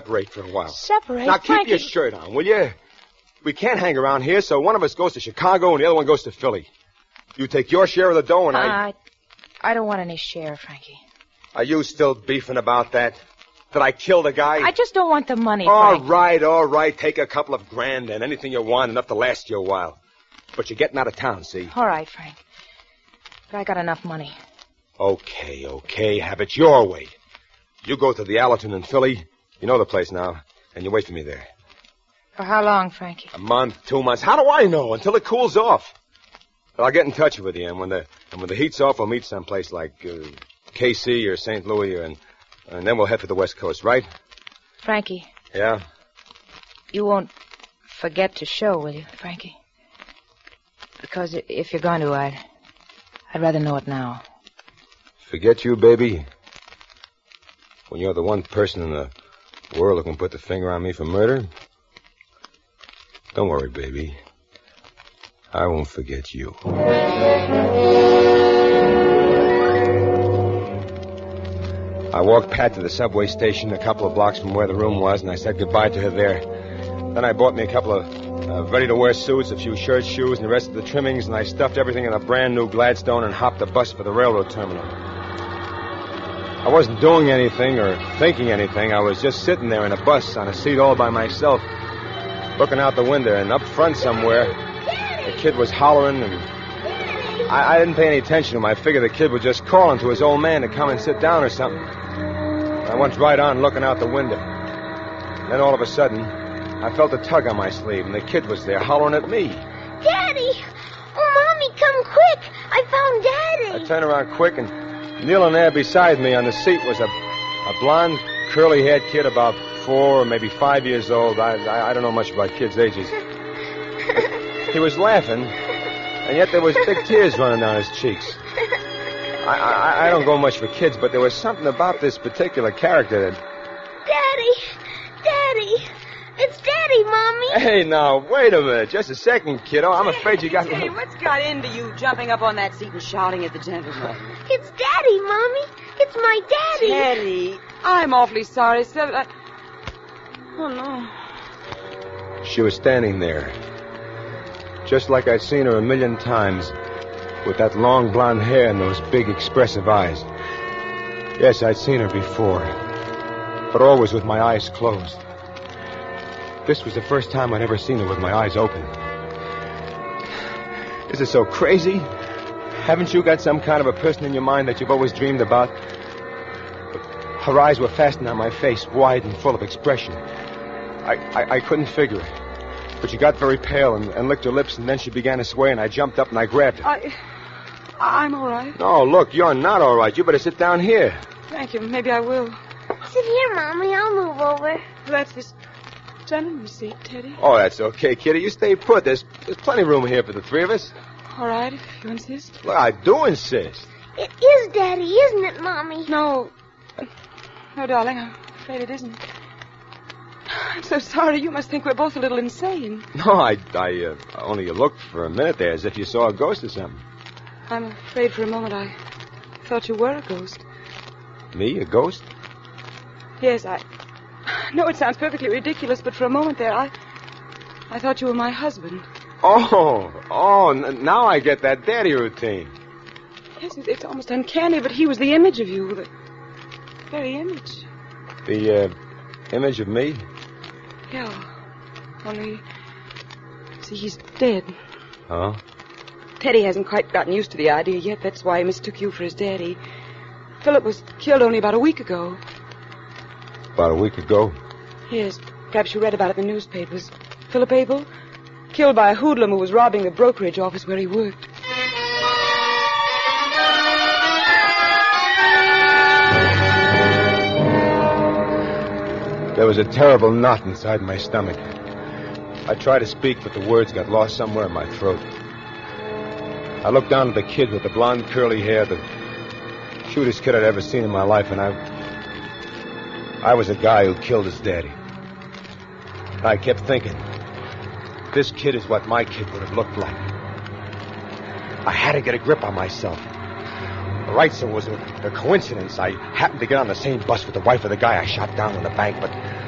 separate for a while. Separate? Now, keep Frankie. your shirt on, will you? We can't hang around here, so one of us goes to Chicago and the other one goes to Philly. You take your share of the dough and I don't want any share, Frankie. Are you still beefing about that? That I killed a guy? I just don't want the money, All Frank. right. Take a couple of grand and anything you want, enough to last you a while. But you're getting out of town, see? All right, Frank. But I got enough money. Okay. Have it your way. You go to the Allerton in Philly. You know the place now. And you wait for me there. For how long, Frankie? A month, 2 months. How do I know? Until it cools off. But I'll get in touch with you. And when the heat's off, we'll meet someplace like KC or St. Louis. And then we'll head for the West Coast, right? Frankie. Yeah? You won't forget to show, will you, Frankie? Because if you're going to, I'd rather know it now. Forget you, baby? When you're the one person in the world who can put the finger on me for murder? Don't worry, baby. I won't forget you. I walked Pat to the subway station a couple of blocks from where the room was, and I said goodbye to her there. Then I bought me a couple of ready-to-wear suits, a few shirts, shoes, and the rest of the trimmings, and I stuffed everything in a brand-new Gladstone and hopped the bus for the railroad terminal. I wasn't doing anything or thinking anything. I was just sitting there in a bus on a seat all by myself, looking out the window, and up front somewhere, the kid was hollering, and I didn't pay any attention to him. I figured the kid was just calling to his old man to come and sit down or something. I went right on looking out the window. Then all of a sudden, I felt a tug on my sleeve, and the kid was there hollering at me. Daddy! Oh, Mommy, come quick! I found Daddy! I turned around quick, and kneeling there beside me on the seat was a blonde, curly-haired kid about 4 or maybe 5 years old. I don't know much about kids' ages. He was laughing, and yet there was big tears running down his cheeks. I don't go much for kids, but there was something about this particular character that... Daddy! It's Daddy, Mommy! Hey, now, wait a minute. Just a second, kiddo. I'm afraid you got... Hey, what's got into you jumping up on that seat and shouting at the gentleman? It's Daddy, Mommy! It's my Daddy! Teddy, I'm awfully sorry, sir. Oh, no. She was standing there, just like I'd seen her a million times, with that long blonde hair and those big expressive eyes. Yes, I'd seen her before, but always with my eyes closed. This was the first time I'd ever seen her with my eyes open. Is it so crazy? Haven't you got some kind of a person in your mind that you've always dreamed about? Her eyes were fastened on my face, wide and full of expression. I couldn't figure it. But she got very pale and licked her lips, and then she began to sway, and I jumped up and I grabbed her. I'm all right. No, look, you're not all right. You better sit down here. Thank you. Maybe I will. Sit here, Mommy. I'll move over. That's this gentleman's seat, Teddy. Oh, that's okay, kitty. You stay put. There's plenty of room here for the three of us. All right, if you insist. Well, I do insist. It is Daddy, isn't it, Mommy? No, darling, I'm afraid it isn't. I'm so sorry. You must think we're both a little insane. No, I only looked for a minute there as if you saw a ghost or something. I'm afraid for a moment I thought you were a ghost. Me, a ghost? Yes, I know it sounds perfectly ridiculous, but for a moment there, I thought you were my husband. Now I get that daddy routine. Yes, it's almost uncanny, but he was the image of you, the very image. The image of me? Yeah, only, see, he's dead. Huh? Teddy hasn't quite gotten used to the idea yet. That's why he mistook you for his daddy. Philip was killed only about a week ago. About a week ago? Yes, perhaps you read about it in the newspapers. Philip Abel, killed by a hoodlum who was robbing the brokerage office where he worked. There was a terrible knot inside my stomach. I tried to speak, but the words got lost somewhere in my throat. I looked down at the kid with the blonde curly hair, the cutest kid I'd ever seen in my life, and I was a guy who killed his daddy. I kept thinking, this kid is what my kid would have looked like. I had to get a grip on myself. All right, so it was a coincidence. I happened to get on the same bus with the wife of the guy I shot down in the bank, but